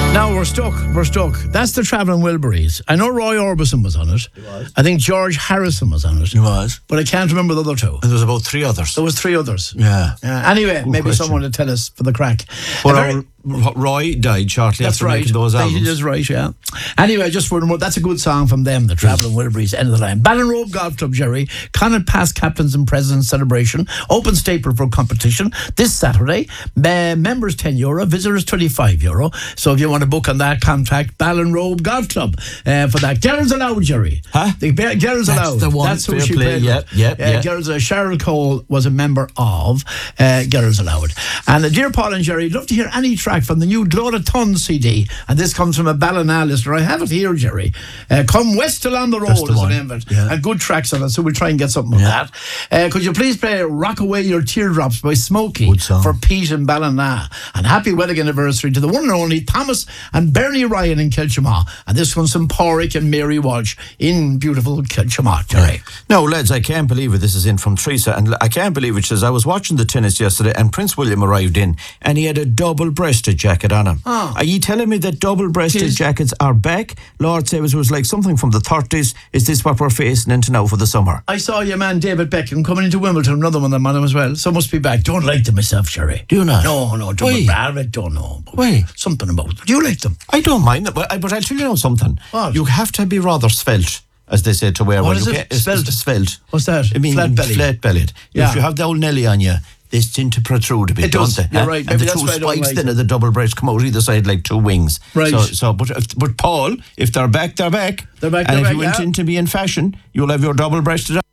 Now we're stuck. That's the Travelling Wilburys. I know Roy Orbison was on it. He was. I think George Harrison was on it. He was. But I can't remember the other two. And there was about 3 others. There was 3 others. Yeah. Anyway, maybe question. someone to tell us for the crack. Well, Roy died shortly That's after right. making those albums. That is right, yeah. Anyway, just for more, that's a good song from them, the Travelling Wilburys, End of the Line. Ballinrobe Golf Club, Jerry. Connacht Past Captains and Presidents Celebration. Open staple for competition this Saturday. Members €10, visitors €25. So if you want to book on that, contact Ballinrobe Golf Club for that. Girls allowed, Jerry. Huh? The girls allowed. the one. That's who Fair she play. played with. Yep. Girls, Cheryl Cole was a member of Girls Allowed. And dear Paul and Jerry, I'd love to hear any track from the new Glóra Ton CD, and this comes from a Ballina listener. I have it here, Jerry. Come West Along the Road That's the is the one. name of it. Yeah. And good tracks on it, so we'll try and get something of that. Could you please play Rock Away Your Teardrops by Smokey Good song. for Pete and Ballina? And happy wedding anniversary to the one and only Thomas and Bernie Ryan in Kilchamaugh. And this one's from Porrick and Mary Walsh in beautiful Kilchamaugh, Jerry. No, lads, I can't believe it. This is in from Teresa, and I can't believe it. She says, I was watching the tennis yesterday, and Prince William arrived in, and he had a double-breasted jacket on him. Oh. Are you telling me that double-breasted Yes. jackets are back? Lord save us, it was like something from the 30s. Is this what we're facing into now for the summer? I saw your man David Beckham coming into Wimbledon, another one of them as well. So must be back. Don't like them myself, Jerry. Do you not? No, don't. Why? I don't know. Why? Something about them. Do you like them? I don't mind it, but I'll tell you something. What? You have to be rather svelte, as they say, to wear What one. is You it? can't- it's svelte. What's that? I mean, Flat-bellied. flat-bellied. Yeah. If you have the old Nelly on you, they tend to protrude a bit, It does. don't they? You're huh? right. And Maybe the that's two why I don't spikes like then them. of the double breast come out either side like 2 wings. Right. But Paul, if they're back, they're back. They're back, And they're if you back, went yeah. in to be in fashion, you'll have your double breasted